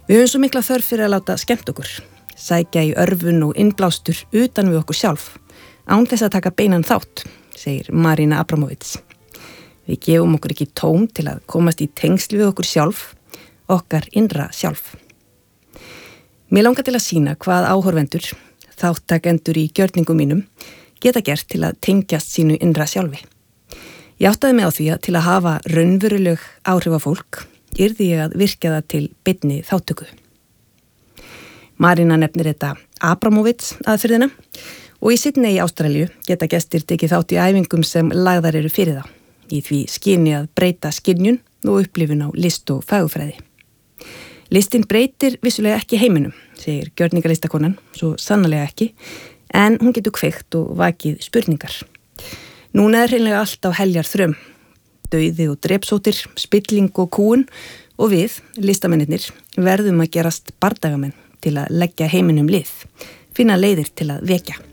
Við höfum svo mikla þörf fyrir að láta skemmt okkur, sækja í örfun og innblástur utan við okkur sjálf, án þess að taka beinan þátt, segir Marina Abramovic. Við gefum okkur ekki tóm til að komast í tengsl við okkur sjálf, okkar innra sjálf. Mér langar til að sýna hvað áhorfendur, þáttakendur í gjörningum mínum, geta gert til að tengjast sínu innra sjálfi. Ég áttaði mig á því að til að hafa raunveruleg áhrif á fólk, yrði ég að virka það til beinni þáttöku. Marina nefnir þetta Abramovic aðferðina og í Sydney í Ástralíu geta gestir tekið þátt í æfingum sem lagðar eru fyrir þá, í því skyni að breyta skynjun og upplifun á list og fagurfræði. Listin breytir vissulega ekki heiminum, segir gjörningalistakonan, svo sannarlega ekki, en hún getur kveikt og vakið spurningar. Núna hreinlega allt á heljar þröm, dauði og drepsóttir, spilling og kúun og við, listamennirnir, verðum að gerast bardagamenn til að leggja heiminum lið, finna leiðir til að vekja.